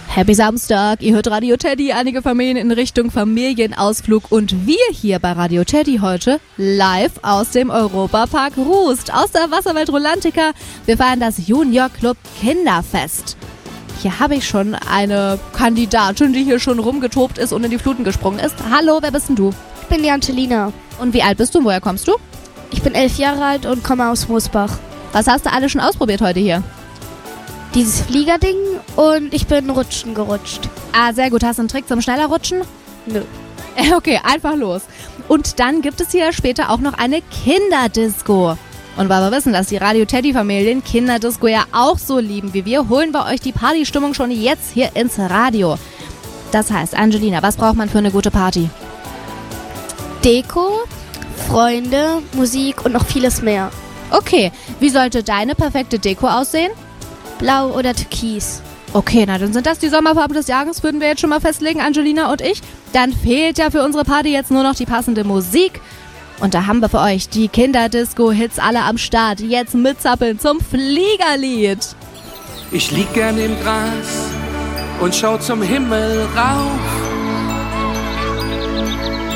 Happy Samstag, ihr hört Radio Teddy, einige Familien in Richtung Familienausflug und wir hier bei Radio Teddy heute live aus dem Europapark Rust, aus der Wasserwelt Rolantica. Wir feiern das Junior Club Kinderfest. Hier habe ich schon eine Kandidatin, die hier schon rumgetobt ist und in die Fluten gesprungen ist. Hallo, wer bist denn du? Ich bin die Angelina. Und wie alt bist du und woher kommst du? Ich bin 11 Jahre alt und komme aus Moosbach. Was hast du alles schon ausprobiert heute hier? Dieses Fliegerding und ich bin Rutschen gerutscht. Ah, sehr gut. Hast du einen Trick zum schneller Rutschen? Nö. Okay, einfach los. Und dann gibt es hier später auch noch eine Kinderdisco. Und weil wir wissen, dass die Radio Teddy-Familien Kinderdisco ja auch so lieben wie wir, holen wir euch die Partystimmung schon jetzt hier ins Radio. Das heißt, Angelina, was braucht man für eine gute Party? Deko, Freunde, Musik und noch vieles mehr. Okay, wie sollte deine perfekte Deko aussehen? Blau oder Türkis. Okay, na dann sind das die Sommerfarben des Jahres, würden wir jetzt schon mal festlegen, Angelina und ich. Dann fehlt ja für unsere Party jetzt nur noch die passende Musik. Und da haben wir für euch die Kinderdisco-Hits alle am Start. Jetzt mitzappeln zum Fliegerlied. Ich lieg gern im Gras und schau zum Himmel rauf.